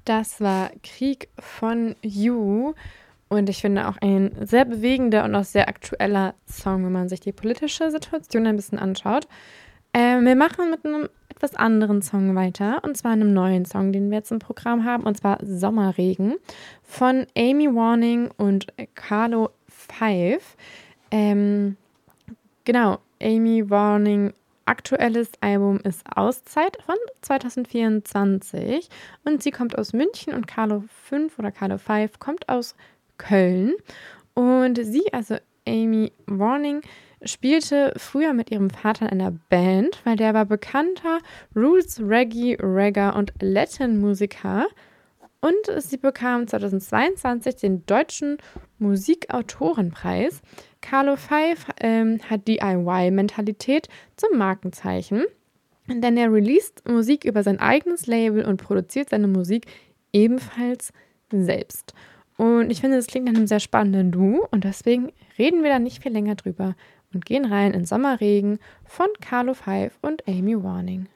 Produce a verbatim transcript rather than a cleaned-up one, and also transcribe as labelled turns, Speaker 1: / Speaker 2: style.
Speaker 1: Das war Krieg von You und ich finde auch ein sehr bewegender und auch sehr aktueller Song, wenn man sich die politische Situation ein bisschen anschaut. Ähm, wir machen mit einem etwas anderen Song weiter und zwar einem neuen Song, den wir jetzt im Programm haben, und zwar Sommerregen von Amy Warning und Carlo Five. Ähm, genau, Amy Warning aktuelles Album ist Auszeit von zwanzig vierundzwanzig und sie kommt aus München und Carlo Fünf oder Carlo Five kommt aus Köln. Und sie, also Amy Warning, spielte früher mit ihrem Vater in einer Band, weil der war bekannter Roots, Reggae, Reggae und Latin-Musiker. Und sie bekam zweitausendzweiundzwanzig den Deutschen Musikautorenpreis. Carlo Five ähm, hat D I Y-Mentalität zum Markenzeichen, denn er released Musik über sein eigenes Label und produziert seine Musik ebenfalls selbst. Und ich finde, das klingt nach einem sehr spannenden Duo und deswegen reden wir da nicht viel länger drüber und gehen rein in Sommerregen von Carlo Five und Amy Warning.